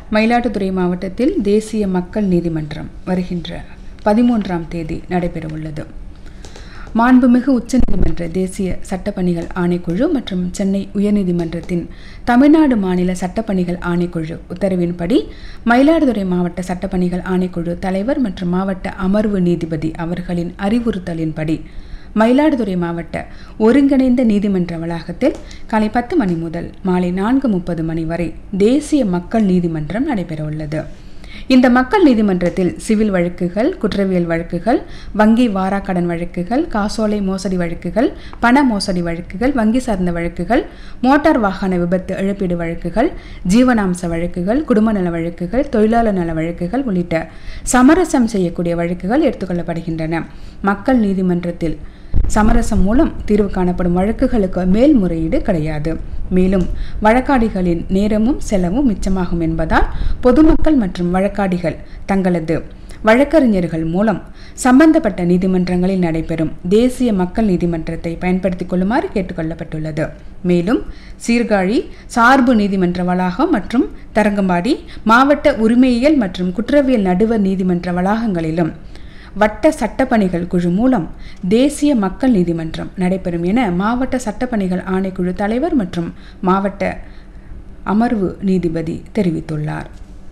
மயிலாடுதுறை மாவட்டத்தில் தேசிய மக்கள் நீதிமன்றம் வருகின்ற 13ஆம் தேதி நடைபெறவுள்ளது. மாண்புமிகு உச்சநீதிமன்ற தேசிய சட்டப்பணிகள் ஆணைக்குழு மற்றும் சென்னை உயர்நீதிமன்றத்தின் தமிழ்நாடு மாநில சட்டப்பணிகள் ஆணைக்குழு உத்தரவின்படி மயிலாடுதுறை மாவட்ட சட்டப்பணிகள் ஆணைக்குழு தலைவர் மற்றும் மாவட்ட அமர்வு நீதிபதி அவர்களின் அறிவுறுத்தலின்படி மயிலாடுதுறை மாவட்ட ஒருங்கிணைந்த நீதிமன்ற வளாகத்தில் காலை 10 மணி முதல் மாலை 4:30 மணி வரை தேசிய மக்கள் நீதிமன்றம் நடைபெறவுள்ளது. இந்த மக்கள் நீதிமன்றத்தில் சிவில் வழக்குகள், குற்றவியல் வழக்குகள், வங்கி வாராக்கடன் வழக்குகள், காசோலை மோசடி வழக்குகள், பண மோசடி வழக்குகள், வங்கி சார்ந்த வழக்குகள், மோட்டார் வாகன விபத்து இழப்பீடு வழக்குகள், ஜீவனாம்ச வழக்குகள், குடும்ப நல வழக்குகள், தொழிலாளர் நல வழக்குகள் உள்ளிட்ட சமரசம் செய்யக்கூடிய வழக்குகள் எடுத்துக்கொள்ளப்படுகின்றன. மக்கள் நீதிமன்றத்தில் சமரசம் மூலம் தீர்வு காணப்படும் வழக்குகளுக்கு மேல்முறையீடு கிடையாது. மேலும் வழக்காடிகளின் நேரமும் செலவும் மிச்சமாகும் என்பதால் பொதுமக்கள் மற்றும் வழக்காடிகள் தங்களது வழக்கறிஞர்கள் மூலம் சம்பந்தப்பட்ட நீதிமன்றங்களில் நடைபெறும் தேசிய மக்கள் நீதிமன்றத்தை பயன்படுத்திக் கொள்ளுமாறு கேட்டுக்கொள்ளப்பட்டுள்ளது. மேலும் சீர்காழி சார்பு நீதிமன்ற வளாகம் மற்றும் தரங்கம்பாடி மாவட்ட உரிமையியல் மற்றும் குற்றவியல் நடுவர் நீதிமன்ற வளாகங்களிலும் வட்ட சட்டப்பணிகள் குழு மூலம் தேசிய மக்கள் நீதிமன்றம் நடைபெறும் என மாவட்ட சட்டப்பணிகள் ஆணைக்குழு தலைவர் மற்றும் மாவட்ட அமர்வு நீதிபதி தெரிவித்துள்ளார்.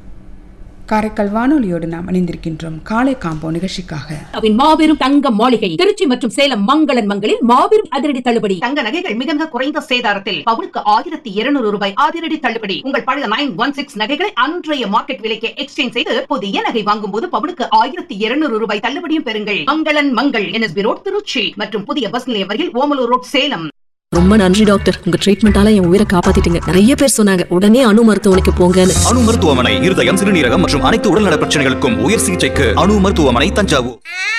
காரைக்கால் வானொலியோடு நாம் இணைந்திருக்கின்றோம். காலை காம்போ நிகழ்ச்சிக்காக மாபெரும் தங்க மாளிகை திருச்சி மற்றும் சேலம் மங்களன் மங்களில் மாபெரும் அதிரடி தள்ளுபடி. தங்க நகைகள் மிக மிக குறைந்த சேதாரத்தில் பவுனுக்கு 1200 ரூபாய் அதிரடி தள்ளுபடி. உங்கள் பழைய 916 நகைகளை அன்றைய மார்க்கெட் விலைக்கு எக்ஸ்சேஞ்ச் செய்து புதிய நகை வாங்கும் போது பவுனுக்கு 1200 ரூபாய் தள்ளுபடியும் பெறுங்கள். மங்களன் மங்கள் NSB ரோட் திருச்சி மற்றும் புதிய பஸ் நிலையம் அருகில் ஓமலூர் ரோட் சேலம். ரொம்ப நன்றி டாக்டர், உங்க ட்ரீட்மெண்டால என் உயிரை காப்பாத்திட்டீங்க. நிறைய பேர் சொன்னாங்க உடனே அணு மருத்துவமனைக்கு போங்கன்னு. அணு மருத்துவமனை இருதயம், சிறுநீரகம் மற்றும் அனைத்து உடல்நல பிரச்சனைகளுக்கும் உயர் சிகிச்சைக்கு அணு மருத்துவமனை, தஞ்சாவூர்.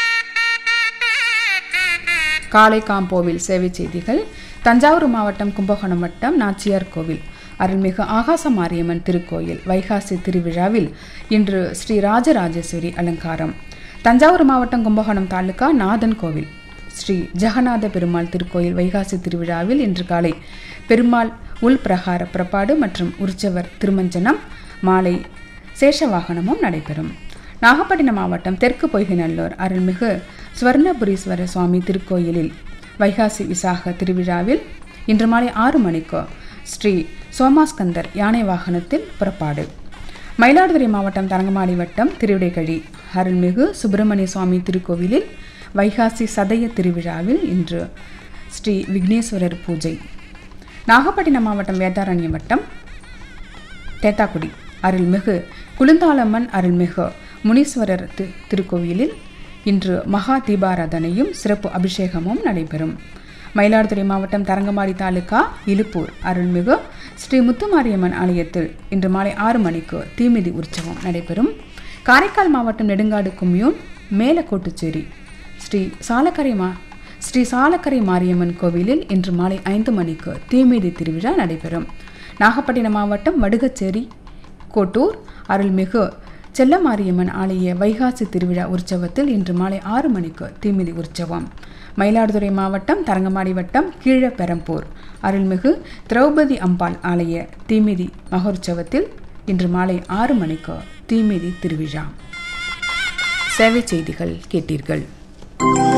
காலை காம்போவில் சேவை செய்திகள். தஞ்சாவூர் மாவட்டம் கும்பகோணம் வட்டம் நாச்சியார் கோவில் அருள்மிகு ஆகாச மாரியம்மன் திருக்கோயில் வைகாசி திருவிழாவில் இன்று ஸ்ரீ ராஜராஜேஸ்வரி அலங்காரம். தஞ்சாவூர் மாவட்டம் கும்பகோணம் தாலுகா நாதன் கோவில் ஸ்ரீ ஜெகநாத பெருமாள் திருக்கோயில் வைகாசி திருவிழாவில் இன்று காலை பெருமாள் உள் பிரகார புறப்பாடு மற்றும் உற்சவர் திருமஞ்சனம், மாலை சேஷவாகனமும் நடைபெறும். நாகப்பட்டினம் மாவட்டம் தெற்கு பொய்கைநல்லூர் அருள்மிகு ஸ்வர்ணபுரீஸ்வர சுவாமி திருக்கோயிலில் வைகாசி விசாக திருவிழாவில் இன்று மாலை 6 மணிக்கு ஸ்ரீ சோமாஸ்கந்தர் யானை வாகனத்தில் புறப்பாடு. மயிலாடுதுறை மாவட்டம் தரங்கம்பாடி வட்டம் திருவிடைக்கழி அருள்மிகு சுப்பிரமணிய சுவாமி திருக்கோவிலில் வைகாசி சதய திருவிழாவில் இன்று ஸ்ரீ விக்னேஸ்வரர் பூஜை. நாகப்பட்டினம் மாவட்டம் வேதாரண்யம் வட்டம் தேத்தாக்குடி அருள்மிகு குளுந்தாளம்மன் அருள்மிகு முனீஸ்வரர் திருக்கோவிலில் இன்று மகா தீபாராதனையும் சிறப்பு அபிஷேகமும் நடைபெறும். மயிலாடுதுறை மாவட்டம் தரங்கம்பாடி தாலுகா இலுப்பூர் அருள்மிகு ஸ்ரீ முத்துமாரியம்மன் ஆலயத்தில் இன்று மாலை 6 மணிக்கு தீமிதி உற்சவம் நடைபெறும். காரைக்கால் மாவட்டம் நெடுங்காடு கும்யூன் மேலக்கோட்டுச்சேரி ஸ்ரீ சாலக்கரை மாரியம்மன் கோவிலில் இன்று மாலை 5 மணிக்கு தீமிதி திருவிழா நடைபெறும். நாகப்பட்டினம் மாவட்டம் வடுகச்சேரி கோட்டூர் அருள்மிகு செல்லமாரியம்மன் ஆலய வைகாசி திருவிழா உற்சவத்தில் இன்று மாலை 6 மணிக்கு தீமிதி உற்சவம். மயிலாடுதுறை மாவட்டம் தரங்கம்பாடி வட்டம் கீழப்பெரம்பூர் அருள்மிகு திரௌபதி அம்பாள் ஆலய தீமிதி மகோற்சவத்தில் இன்று மாலை 6 மணிக்கு தீமிதி திருவிழா. சேவை செய்திகள் கேட்டீர்கள்.